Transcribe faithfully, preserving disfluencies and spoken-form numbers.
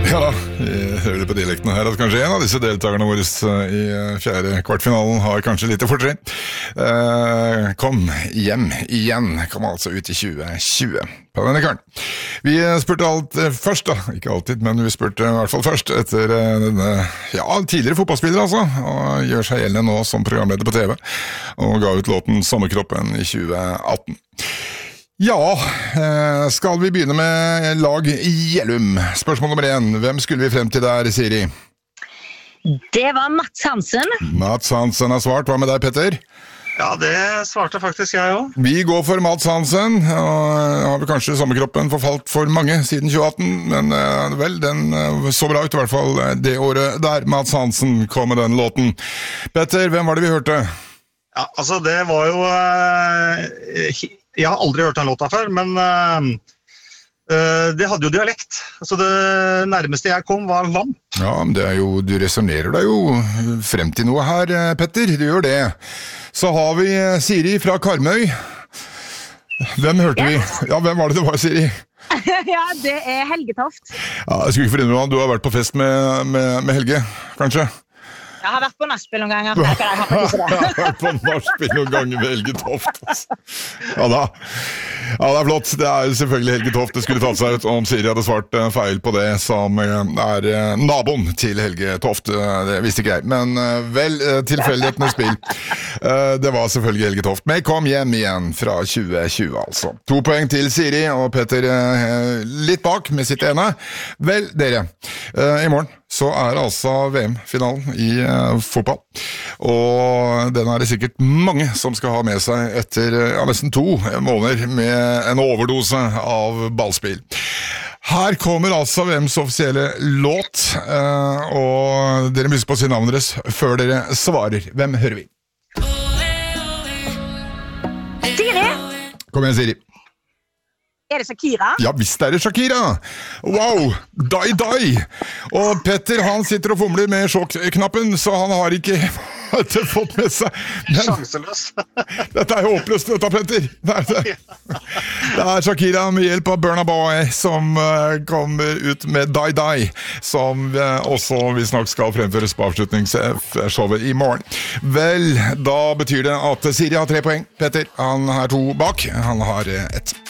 Ja, vi hører på dialekten her at kanskje en av disse deltakerne våre i fjerde kvartfinalen har kanskje litt fortrinn. Eh, kom hjem igjen, kom altså ut i tjue tjue på denne karen. Vi spurte alt først da, ikke alltid, men vi spurte i hvert fall først etter denne, ja, tidligere fotballspiller altså, og gjør seg gjeldende nå som programleder på T V, og ga ut låten Sommerkroppen i tjue atten. Ja, skal vi begynne med lag Gjellum? Spørsmål nummer én, hvem skulle vi frem til der, Siri? Det var Mats Hansen. Mats Hansen har svart, hva med deg, Petter? Ja, det svarte faktisk jeg også. Vi går for Mats Hansen, og har vel kanskje sommerkroppen forfalt for mange siden tjue atten, men vel, den så bra ut i hvert fall det året der Mats Hansen kom med den låten. Petter, hvem var det vi hørte? Ja, altså det var jo... Uh, jeg har aldri hørt den låta før, men uh, uh, det hadde jo dialekt. Så det nærmeste jeg kom var Vamp. Ja, men det er jo, du resonerer deg jo frem til noe her, Petter. Du gjør det. Så har vi Siri fra Karmøy. Hvem hørte vi? Ja, hvem var det det var, Siri? Ja, det er Helge Toft. Ja, jeg skulle ikke forundre meg, du har vært på fest med, med, med Helge, kanskje? Jeg har vært på nachspiel noen ganger. Jeg har vært på nachspiel noen ganger med Helge Toft. Ja da. Ja, det er flott. Det er selvfølgelig Helge Toft. Det skulle tatt seg ut om Siri hadde svart feil på det, som er naboen til Helge Toft. Det visste ikke jeg, men vel, tilfeldighetenes spill. Det var selvfølgelig Helge Toft. Men kom hjem igjen fra tjue tjue, altså. To poeng til Siri, og Petter litt bak med sitt ene. Vel, dere, i morgen så er det altså V M-finalen i uh, fotball, og den er det sikkert mange som skal ha med seg etter ja, nesten to måneder med en overdose av ballspill. Her kommer altså V M's offisielle låt, uh, og dere må huske på å si navnet deres før dere svarer. Hvem hører vi? Siri! Kom igjen, Siri. Er det Shakira? Ja, visst er det Shakira. Wow, die die. Og Petter, han sitter og fomler med sjokk-knappen, så han har ikke fått med seg. Men, sjanseløs. Dette er jo håpløst, dette, Petter. Det er, det. Det er Shakira med hjelp av Burna Boy som uh, kommer ut med Die Die, som uh, også vi snart skal fremføres på avslutningsshowet i morgen. Vel, da betyr det at Siri har tre poeng. Petter, han har to bak. Han har uh, ett.